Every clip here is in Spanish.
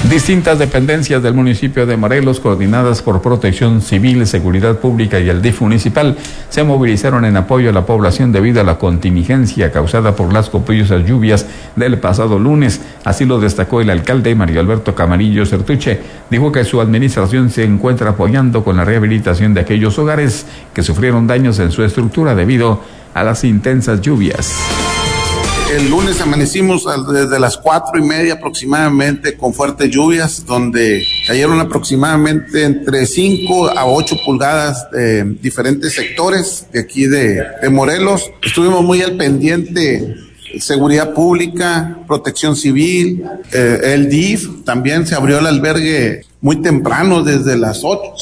Distintas dependencias del municipio de Morelos, coordinadas por Protección Civil, Seguridad Pública y el DIF municipal, se movilizaron en apoyo a la población debido a la contingencia causada por las copiosas lluvias del pasado lunes. Así lo destacó el alcalde Mario Alberto Camarillo Sertuche. Dijo que su administración se encuentra apoyando con la rehabilitación de aquellos hogares que sufrieron daños en su estructura debido a las intensas lluvias. El lunes amanecimos desde las 4:30 aproximadamente con fuertes lluvias, donde cayeron aproximadamente entre 5 a 8 pulgadas de diferentes sectores de aquí de Morelos. Estuvimos muy al pendiente, Seguridad Pública, Protección Civil, el DIF, también se abrió el albergue muy temprano, desde las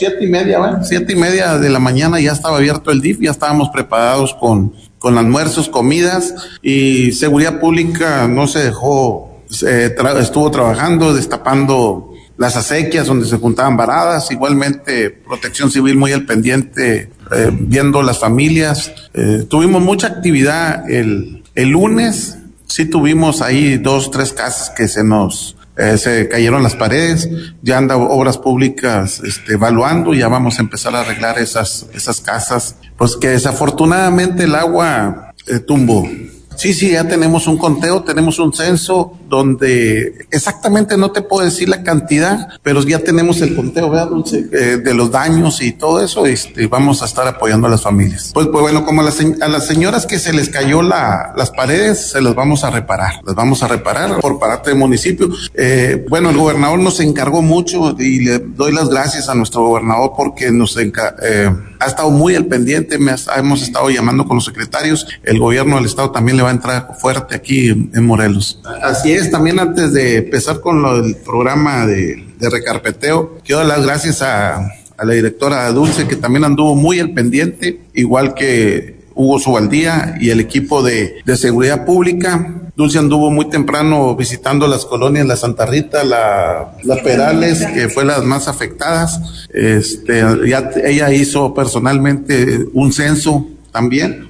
7:30 de la mañana ya estaba abierto el DIF, ya estábamos preparados con almuerzos, comidas, y Seguridad Pública no se dejó, estuvo trabajando, destapando las acequias donde se juntaban varadas, igualmente Protección Civil muy al pendiente, viendo las familias. Tuvimos mucha actividad el lunes, sí tuvimos ahí 2, 3 casas que se cayeron las paredes, ya anda Obras Públicas evaluando, ya vamos a empezar a arreglar esas casas, pues que desafortunadamente el agua tumbó. Sí, ya tenemos un conteo, tenemos un censo donde exactamente no te puedo decir la cantidad, pero ya tenemos el conteo, ¿verdad, Dulce? De los daños y todo eso, vamos a estar apoyando a las familias. Pues bueno, como a las señoras que se les cayó las paredes, se las vamos a reparar por parte del municipio. Bueno, el gobernador nos encargó mucho y le doy las gracias a nuestro gobernador porque ha estado muy al pendiente, hemos estado llamando con los secretarios, el gobierno del estado también le va a entrar fuerte aquí en Morelos. Así es, también antes de empezar con el programa de recarpeteo, quiero dar las gracias a la directora Dulce, que también anduvo muy al pendiente, igual que Hugo Subaldía y el equipo de Seguridad Pública. Dulce anduvo muy temprano visitando las colonias, la Santa Rita, la Perales, que fue las más afectadas. Ella hizo personalmente un censo también.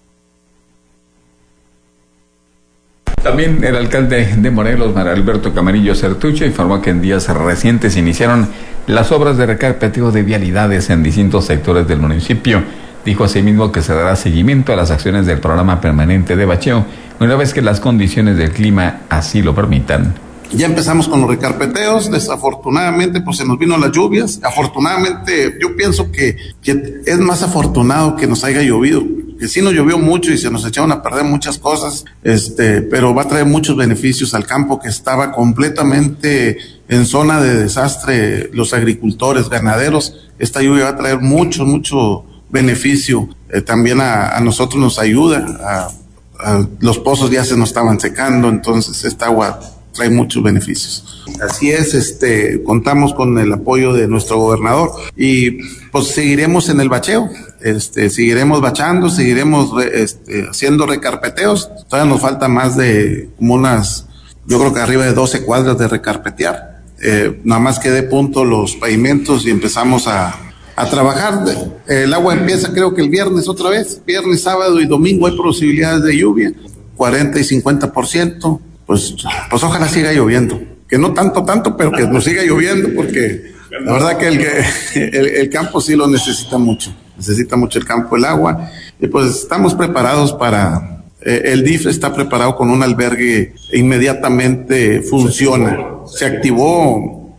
También el alcalde de Morelos, Mario Alberto Camarillo Sertuche, informó que en días recientes iniciaron las obras de recarpeteo de vialidades en distintos sectores del municipio. Dijo asimismo que se dará seguimiento a las acciones del programa permanente de bacheo una vez que las condiciones del clima así lo permitan. Ya empezamos con los recarpeteos, desafortunadamente pues se nos vino las lluvias. Afortunadamente yo pienso que es más afortunado que nos haya llovido, que sí nos llovió mucho y se nos echaron a perder muchas cosas, pero va a traer muchos beneficios al campo que estaba completamente en zona de desastre, los agricultores, ganaderos. Esta lluvia va a traer mucho beneficio, también a nosotros nos ayuda, a los pozos ya se nos estaban secando, entonces esta agua trae muchos beneficios. Así es, contamos con el apoyo de nuestro gobernador y pues seguiremos en el bacheo, seguiremos bachando, seguiremos haciendo recarpeteos. Todavía nos falta más de yo creo que arriba de 12 cuadras de recarpetear. Nada más que dé punto los pavimentos y empezamos a trabajar. El agua empieza creo que el viernes otra vez, viernes, sábado y domingo hay posibilidades de lluvia, 40 y 50%. Pues ojalá siga lloviendo, que no tanto, pero que nos siga lloviendo, porque la verdad que el campo sí lo necesita mucho el campo, el agua, y pues estamos preparados para, el DIF está preparado con un albergue, inmediatamente funciona, se activó,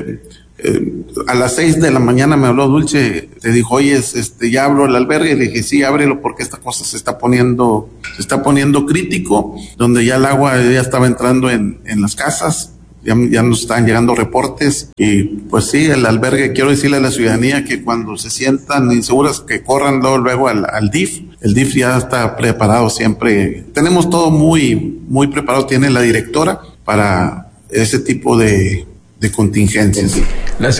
a las 6 de la mañana me habló Dulce, te dijo, oye, ya abro el albergue, le dije, sí, ábrelo porque esta cosa se está poniendo crítico, donde ya el agua ya estaba entrando en las casas, ya nos están llegando reportes, y pues sí, el albergue, quiero decirle a la ciudadanía que cuando se sientan inseguras, que corran luego al DIF, el DIF ya está preparado siempre, tenemos todo muy preparado, tiene la directora para ese tipo de contingencias. Las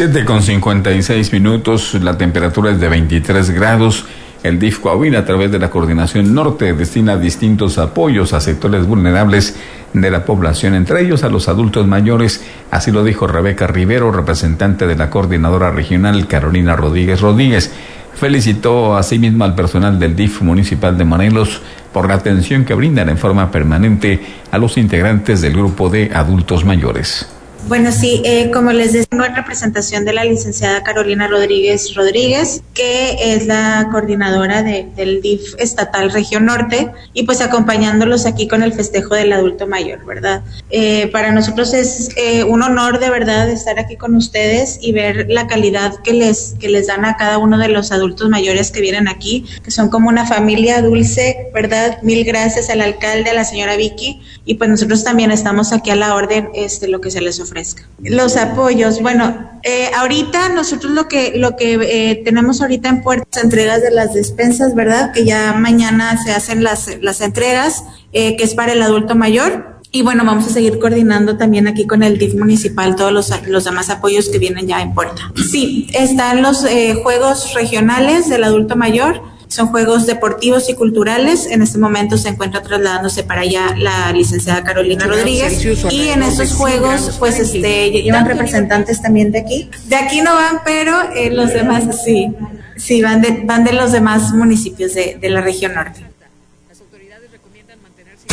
7:56, la temperatura es de 23 grados. El DIF Coahuila, a través de la Coordinación Norte, destina distintos apoyos a sectores vulnerables de la población, entre ellos a los adultos mayores. Así lo dijo Rebeca Rivero, representante de la Coordinadora Regional Carolina Rodríguez. Felicitó asimismo al personal del DIF municipal de Morelos por la atención que brindan en forma permanente a los integrantes del grupo de adultos mayores. Bueno, sí, como les decía, en representación de la licenciada Carolina Rodríguez, que es la coordinadora del DIF estatal Región Norte, y pues acompañándolos aquí con el festejo del adulto mayor, ¿verdad? Para nosotros es un honor de verdad estar aquí con ustedes y ver la calidad que les dan a cada uno de los adultos mayores que vienen aquí, que son como una familia dulce, ¿verdad? Mil gracias al alcalde, a la señora Vicky, y pues nosotros también estamos aquí a la orden, lo que se les ofrezca. Los apoyos, bueno, ahorita nosotros lo que tenemos ahorita en puertas, entregas de las despensas, ¿verdad? Que ya mañana se hacen las entregas, que es para el adulto mayor. Y bueno, vamos a seguir coordinando también aquí con el DIF municipal todos los demás apoyos que vienen ya en puerta. Sí, están los juegos regionales del adulto mayor. Son juegos deportivos y culturales. En este momento se encuentra trasladándose para allá la licenciada Carolina Rodríguez. Y en estos juegos, pues, llevan representantes también de aquí. De aquí no van, pero los demás sí van de los demás municipios de la región norte. Las autoridades recomiendan mantenerse.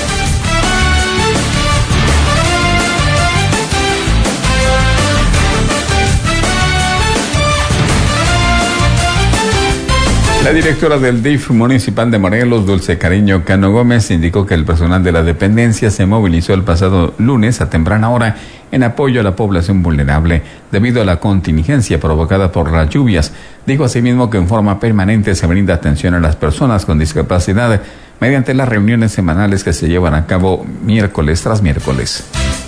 La directora del DIF municipal de Morelos, Dulce Cariño Cano Gómez, indicó que el personal de la dependencia se movilizó el pasado lunes a temprana hora en apoyo a la población vulnerable debido a la contingencia provocada por las lluvias. Dijo asimismo que en forma permanente se brinda atención a las personas con discapacidad mediante las reuniones semanales que se llevan a cabo miércoles tras miércoles.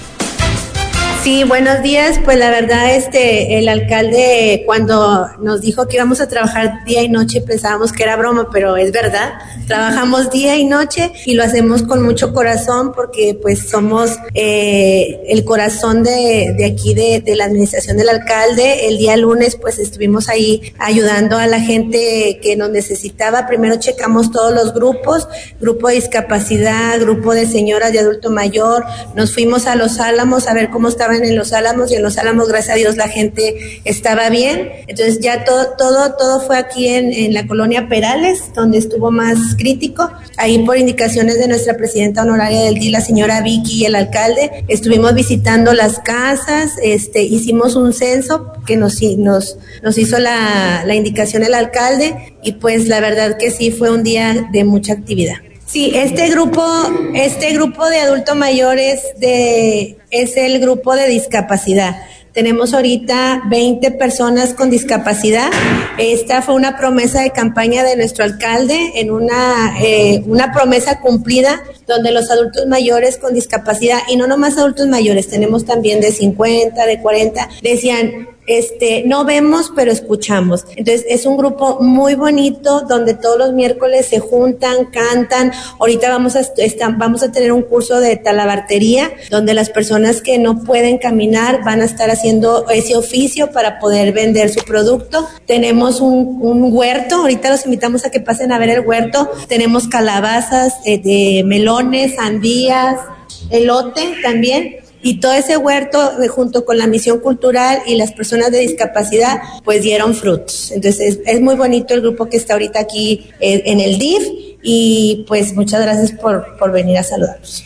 Sí, buenos días. Pues la verdad, el alcalde cuando nos dijo que íbamos a trabajar día y noche pensábamos que era broma, pero es verdad. Trabajamos día y noche y lo hacemos con mucho corazón porque pues somos el corazón de aquí de la administración del alcalde. El día lunes pues estuvimos ahí ayudando a la gente que nos necesitaba. Primero checamos todos los grupos, grupo de discapacidad, grupo de señoras de adulto mayor. Nos fuimos a Los Álamos a ver cómo estaban en Los Álamos, y en Los Álamos, gracias a Dios, la gente estaba bien. Entonces ya todo fue aquí en la colonia Perales, donde estuvo más crítico. Ahí por indicaciones de nuestra presidenta honoraria del DIF, la señora Vicky, y el alcalde, estuvimos visitando las casas, hicimos un censo que nos hizo la indicación el alcalde, y pues la verdad que sí fue un día de mucha actividad. Sí, este grupo de adulto mayores es el grupo de discapacidad. Tenemos ahorita 20 personas con discapacidad. Esta fue una promesa de campaña de nuestro alcalde, en una promesa cumplida, donde los adultos mayores con discapacidad, y no nomás adultos mayores, tenemos también de 50, de 40, decían, no vemos, pero escuchamos. Entonces, es un grupo muy bonito, donde todos los miércoles se juntan, cantan. Ahorita vamos a tener un curso de talabartería, donde las personas que no pueden caminar van a estar haciendo ese oficio para poder vender su producto. Tenemos un huerto, ahorita los invitamos a que pasen a ver el huerto. Tenemos calabazas, de melones, sandías, elote también. Y todo ese huerto, junto con la misión cultural y las personas de discapacidad, pues dieron frutos. Entonces es muy bonito el grupo que está ahorita aquí en el DIF, y pues muchas gracias por venir a saludarnos.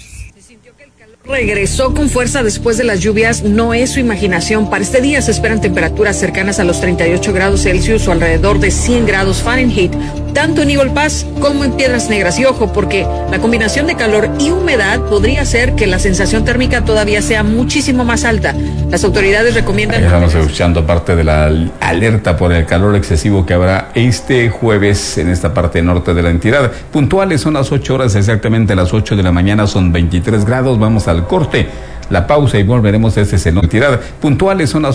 Regresó con fuerza después de las lluvias, no es su imaginación. Para este día se esperan temperaturas cercanas a los 38 grados Celsius o alrededor de 100 grados Fahrenheit, tanto en Eagle Pass como en Piedras Negras. Y ojo, porque la combinación de calor y humedad podría hacer que la sensación térmica todavía sea muchísimo más alta. Las autoridades recomiendan... Estamos escuchando parte de la alerta por el calor excesivo que habrá este jueves en esta parte norte de la entidad. Puntuales son las 8 horas, exactamente las 8 de la mañana, son 23 grados. Vamos al corte, la pausa, y volveremos desde esa entidad. Puntuales son las